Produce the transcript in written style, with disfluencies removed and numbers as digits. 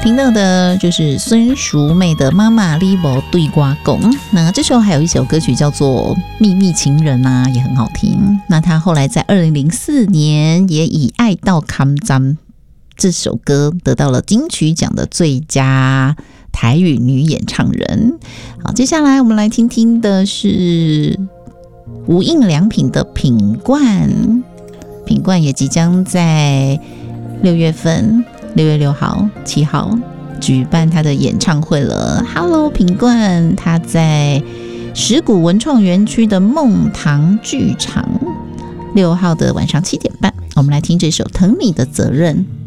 听到的就是孙淑媚的妈妈你没对我讲。那这时候还有一首歌曲叫做秘密情人啊，也很好听。那她后来在2004年也以爱到坎站这首歌得到了金曲奖的最佳台语女演唱人。好，接下来我们来听听的是无印良品的品冠。品冠也即将在6月份6月6号、7号举办他的演唱会了。Hello， 品冠，他在石鼓文创园区的梦堂剧场，6号的晚上7点半，我们来听这首《疼你的责任》。